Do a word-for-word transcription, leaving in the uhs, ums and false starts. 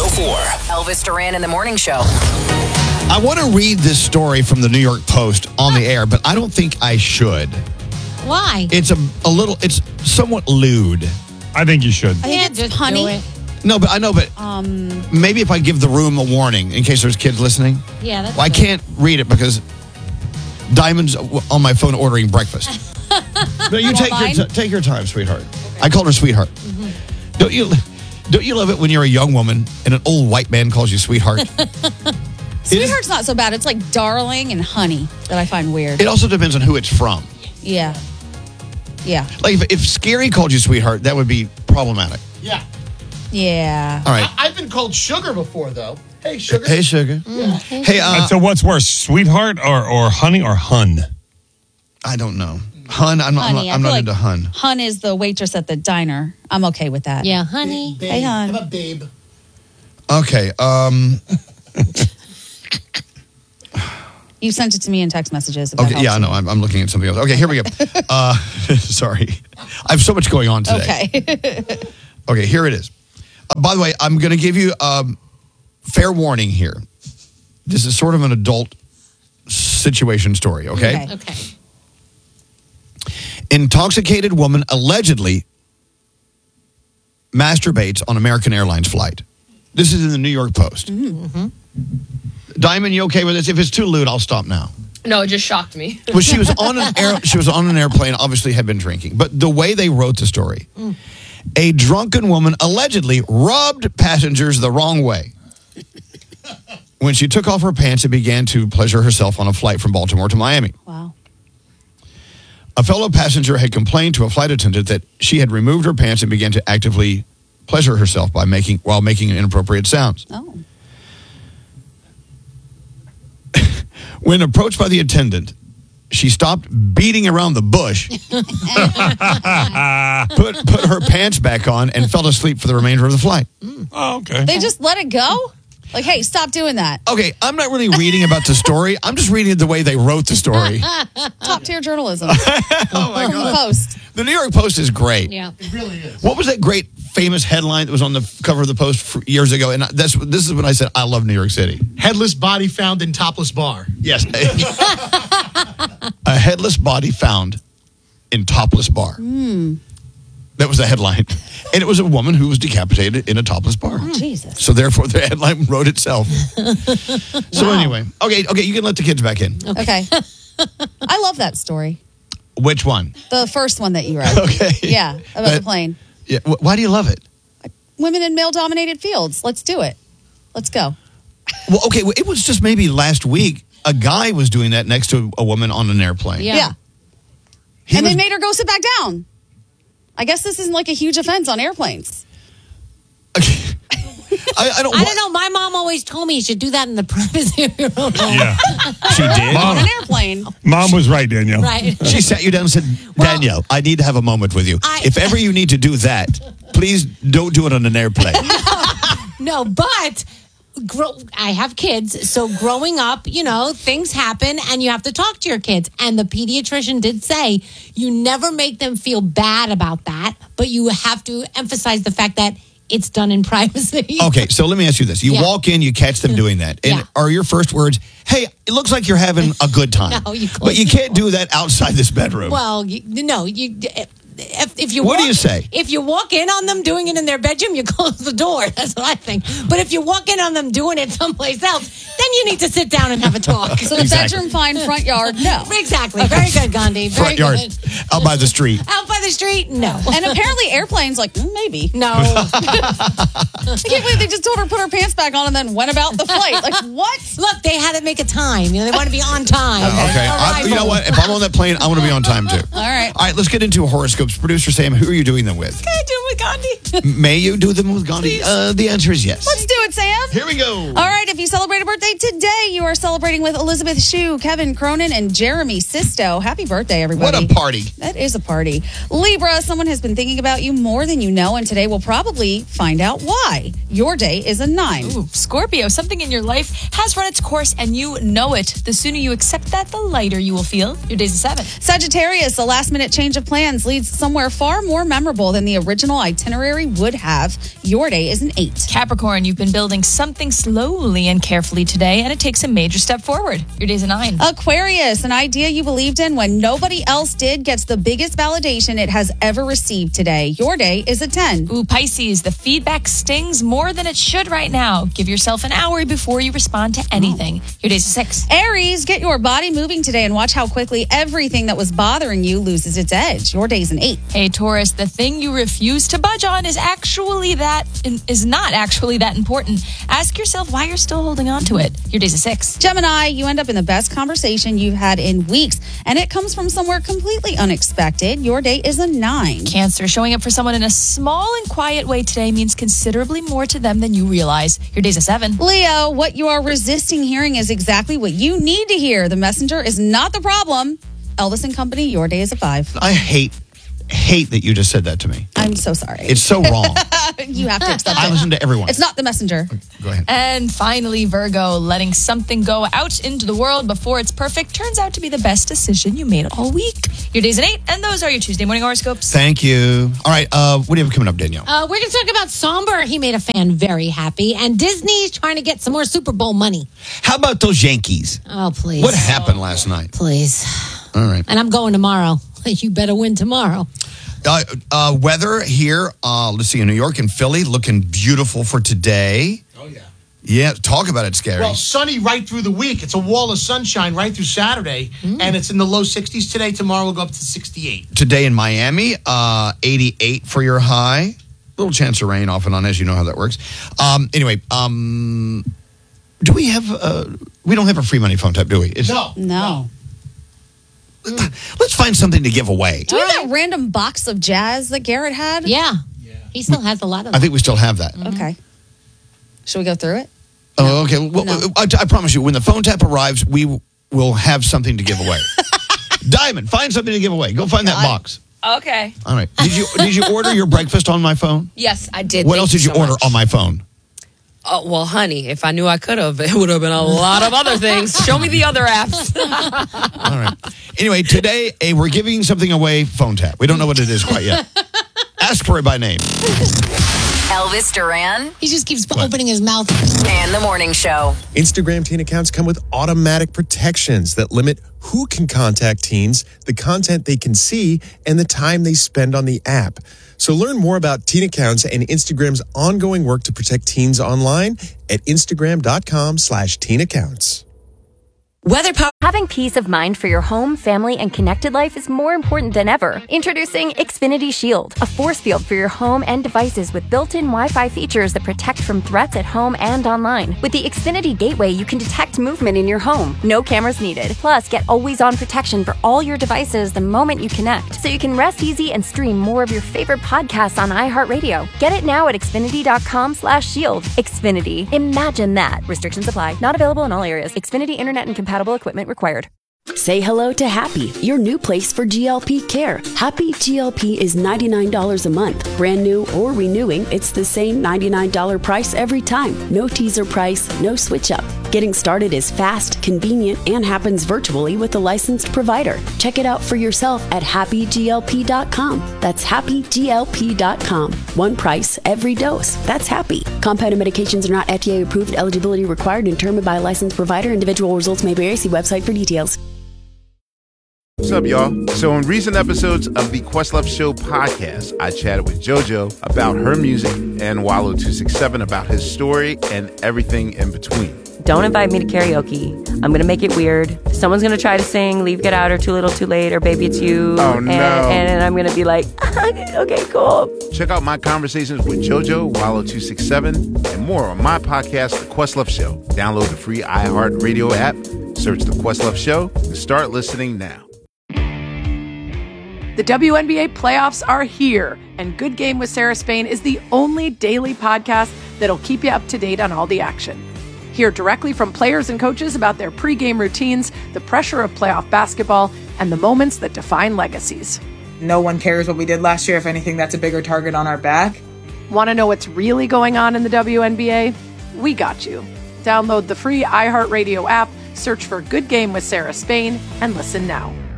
four. Elvis Duran in the Morning Show. I want to read this story from the New York Post on the air, but I don't think I should. Why? It's a, a little, it's somewhat lewd. I think you should. I think Yeah, it's just punny. do it. No, but I know, but Um, maybe if I give the room a warning in case there's kids listening. yeah, that's Well, I good. can't read it because Diamond's on my phone ordering breakfast. No, you take your, t- take your time, sweetheart. I called her sweetheart. Mm-hmm. Don't you don't you love it when you're a young woman and an old white man calls you sweetheart? Sweetheart's not so bad. It's like darling and honey that I find weird. It also depends on who it's from. Yeah. Yeah. Like if, if Scary called you sweetheart, that would be problematic. Yeah. Yeah. All right. I- I've been called sugar before, though. Hey, sugar. Hey, sugar. Hey, uh, so what's worse, sweetheart or, or honey or hun? I don't know. Hun, I'm not, I'm not, Honey. I I'm feel not like into hun. Hun is the waitress at the diner. I'm okay with that. Yeah, honey. Babe. Hey, hon. How about babe? Okay. Um. You sent it to me in text messages. if that Okay. Yeah, I helps know. I'm, I'm looking at something else. Okay, here we go. Uh, sorry, I have so much going on you. today. Okay. Okay, here it is. Uh, by the way, I'm going to give you um, fair warning here. This is sort of an adult situation story. Okay. Okay. Okay. Intoxicated woman allegedly masturbates on American Airlines flight. This is in the New York Post. Mm-hmm. Diamond, you okay with this? If it's too lewd, I'll stop now. No, it just shocked me. Well, she was on an air. She was on an airplane. Obviously, had been drinking. But the way they wrote the story, Mm. a drunken woman allegedly rubbed passengers the wrong way when she took off her pants and began to pleasure herself on a flight from Baltimore to Miami. Wow. A fellow passenger had complained to a flight attendant that she had removed her pants and began to actively pleasure herself by making while making inappropriate sounds. Oh. When approached by the attendant, she stopped beating around the bush, put put her pants back on, and fell asleep for the remainder of the flight. Oh, okay. They just let it go? Like, hey, stop doing that. Okay, I'm not really reading about the story. I'm just reading the way they wrote the story. Top tier journalism. Oh my From the Post. The New York Post is great. Yeah. It really is. What was that great famous headline that was on the cover of the Post for years ago? And that's this is when I said I love New York City. Headless body found in topless bar. Yes, a headless body found in topless bar. That was the headline, and it was a woman who was decapitated in a topless bar. Jesus. So therefore, the headline wrote itself. So anyway, okay, okay, you can let the kids back in. Okay. I love that story. Which one? The first one that you read. Okay. Yeah, about That- the plane. Yeah. wh- Why do you love it? Women in male-dominated fields. Let's do it. Let's go. Well, okay, well, it was just maybe last week a guy was doing that next to a woman on an airplane. Yeah. Yeah. He and was- they made her go sit back down. I guess this isn't like a huge offense on airplanes. I, I don't. I don't know. My mom always told me you should do that in the privacy of your own home. Yeah. She did. On an airplane. Mom was right, Danielle. Right. She sat you down and said, Danielle, I need to have a moment with you. I- if ever you need to do that, please don't do it on an airplane. No, but grow, I have kids, so growing up, you know, things happen and you have to talk to your kids. And the pediatrician did say you never make them feel bad about that, but you have to emphasize the fact that it's done in privacy. Okay, so let me ask you this. You Yeah. walk in, you catch them doing that. And Yeah. are your first words, hey, it looks like you're having a good time. No, you but you close the can't do that outside this bedroom. Well, you, no, you. If, if you What do walk, you say? If you walk in on them doing it in their bedroom, you close the door. That's what I think. But if you walk in on them doing it someplace else, then you need to sit down and have a talk. So the Exactly. bedroom fine, front yard, no. Exactly. Very good, Gandhi. Very Front yard, good. out by the street. Out by the street? No. And apparently airplanes, like, mm, maybe. No. I can't believe they just told her to put her pants back on and then went about the flight. Like, what? Look, they had to make a time. You know, they want to be on time. Okay, I, you know what? If I'm on that plane, I want to be on time too. All right. All right, let's get into horoscopes. Producer Sam, who are you doing them with? Can I do it with Gandhi? May you do them with Gandhi? Uh, the answer is yes. Let's do it, Sam. Here we go. All right, if you celebrate a birthday today, you are celebrating with Elizabeth Shue, Kevin Cronin, and Jeremy Sisto. Happy birthday, everybody. What a party. That is a party. Libra, someone has been thinking about you more than you know, and today we'll probably find out why. Your day is a nine. Ooh, Scorpio, something in your life has run its course and you know it. The sooner you accept that, the lighter you will feel. Your day's a seven. Sagittarius, a last minute change of plans leads somewhere far more memorable than the original itinerary would have. Your day is an eight. Capricorn, you've been building building something slowly and carefully today, and it takes a major step forward. Your day's a nine. Aquarius, an idea you believed in when nobody else did, gets the biggest validation it has ever received today. Your day is a ten. Ooh, Pisces, the feedback stings more than it should right now. Give yourself an hour before you respond to anything. Your day's a six. Aries, get your body moving today and watch how quickly everything that was bothering you loses its edge. Your day's an eight. Hey, Taurus, the thing you refuse to budge on is actually that is not actually that important. Ask yourself why you're still holding on to it. Your day's a six. Gemini, you end up in the best conversation you've had in weeks, and it comes from somewhere completely unexpected. Your day is a nine. Cancer, showing up for someone in a small and quiet way today means considerably more to them than you realize. Your day's a seven. Leo, what you are resisting hearing is exactly what you need to hear. The messenger is not the problem. Elvis and Company, your day is a five. I hate, hate that you just said that to me. I'm so sorry. It's so wrong. You have to accept it. I listen to everyone. It's not the messenger. Go ahead. And finally, Virgo, letting something go out into the world before it's perfect turns out to be the best decision you made all week. Your day's an eight, and those are your Tuesday morning horoscopes. Thank you. All right, uh, what do you have coming up, Danielle? Uh, we're going to talk about Somber. He made a fan very happy. And Disney's trying to get some more Super Bowl money. How about those Yankees? Oh, please. What happened last night? Please. All right. And I'm going tomorrow. You better win tomorrow. Uh, uh, weather here, uh, let's see, in New York and Philly, looking beautiful for today. Oh, yeah. Yeah, talk about it, Scary. Well, sunny right through the week. It's a wall of sunshine right through Saturday, and it's in the low sixties today. Tomorrow will go up to sixty-eight. Today in Miami, uh, eighty-eight for your high. Little chance of rain off and on, as you know how that works. Um, anyway, um, do we have, uh, we don't have a free money phone tap, do we? It's, No. No. Let's find something to give away. Do we have that random box of jazz that Garrett had? Yeah. He still has a lot of I them. think we still have that. Okay. Should we go through it? Oh, okay. Well, No. I, I promise you, when the phone tap arrives, we w- will have something to give away. Diamond, find something to give away. Go find that box. Okay. All right. Did you did you order your breakfast on my phone? Yes, I did. What Thank else did you so order much. on my phone? Oh, well, honey, if I knew I could have, it would have been a lot of other things. Show me the other apps. All right. Anyway, today eh, we're giving something away, phone tap. We don't know what it is quite yet. Ask for it by name. Elvis Duran He just keeps opening his mouth. and the morning show. Instagram teen accounts come with automatic protections that limit who can contact teens, the content they can see, and the time they spend on the app. So learn more about teen accounts and Instagram's ongoing work to protect teens online at Instagram.com slash teen accounts. Weather power. Having peace of mind for your home, family, and connected life is more important than ever. Introducing Xfinity Shield, a force field for your home and devices with built-in Wi-Fi features that protect from threats at home and online. With the Xfinity Gateway, you can detect movement in your home. No cameras needed. Plus, get always-on protection for all your devices the moment you connect, so you can rest easy and stream more of your favorite podcasts on iHeartRadio. Get it now at Xfinity.com slash shield. Xfinity. Imagine that. Restrictions apply. Not available in all areas. Xfinity Internet and compatible equipment required. Say hello to Happy, your new place for G L P care. Happy G L P is ninety-nine dollars a month. Brand new or renewing, it's the same ninety-nine dollars price every time. No teaser price, no switch up. Getting started is fast, convenient, and happens virtually with a licensed provider. Check it out for yourself at happy G L P dot com. That's happy G L P dot com. One price, every dose. That's happy. Compounded medications are not F D A approved. Eligibility required and determined by a licensed provider. Individual results may vary. See website for details. What's up, y'all? So in recent episodes of the Questlove Show podcast, I chatted with JoJo about her music and Wallow two six seven about his story and everything in between. Don't invite me to karaoke. I'm going to make it weird. Someone's going to try to sing Leave, Get Out, or Too Little, Too Late, or Baby It's You. Oh, and, no. And I'm going to be like, okay, cool. Check out my conversations with JoJo, Wallow two six seven, and more on my podcast, The Questlove Show. Download the free iHeartRadio app, search The Questlove Show, and start listening now. The W N B A playoffs are here, and Good Game with Sarah Spain is the only daily podcast that'll keep you up to date on all the action. Hear directly from players and coaches about their pregame routines, the pressure of playoff basketball, and the moments that define legacies. No one cares what we did last year. If anything, that's a bigger target on our back. Want to know what's really going on in the W N B A? We got you. Download the free iHeartRadio app, search for Good Game with Sarah Spain, and listen now.